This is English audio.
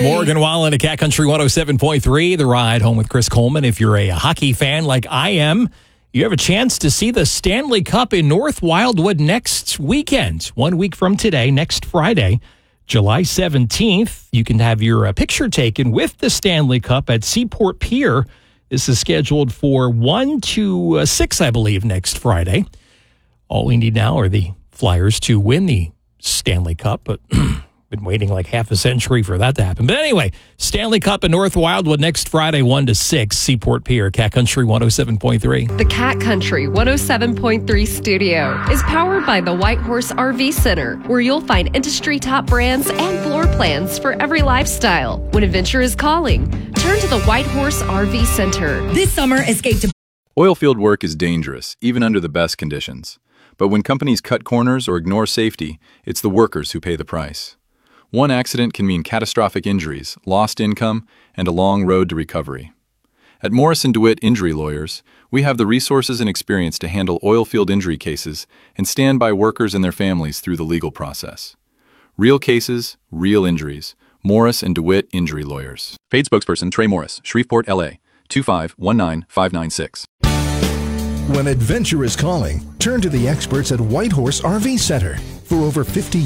Morgan Wallen at Cat Country 107.3, The Ride home with Chris Coleman. If you're a hockey fan like I am, you have a chance to see the Stanley Cup in North Wildwood next weekend. 1 week from today, next Friday, July 17th. You can have your picture taken with the Stanley Cup at Seaport Pier. This is scheduled for 1 to 6, I believe, next Friday. All we need now are the Flyers to win the Stanley Cup, but been waiting like half a century for that to happen. But anyway, Stanley Cup in North Wildwood next Friday, 1 to 6, Seaport Pier, Cat Country 107.3. The Cat Country 107.3 studio is powered by the White Horse RV Center, where you'll find industry top brands and floor plans for every lifestyle. When adventure is calling, turn to the White Horse RV Center. This summer, escape to Oilfield work is dangerous, even under the best conditions. But when companies cut corners or ignore safety, it's the workers who pay the price. One accident can mean catastrophic injuries, lost income, and a long road to recovery. At Morris & DeWitt Injury Lawyers, we have the resources and experience to handle oilfield injury cases and stand by workers and their families through the legal process. Real cases, real injuries. Morris & DeWitt Injury Lawyers. Paid spokesperson Trey Morris, Shreveport, LA, 2519596. When adventure is calling, turn to the experts at White Horse RV Center. For over 50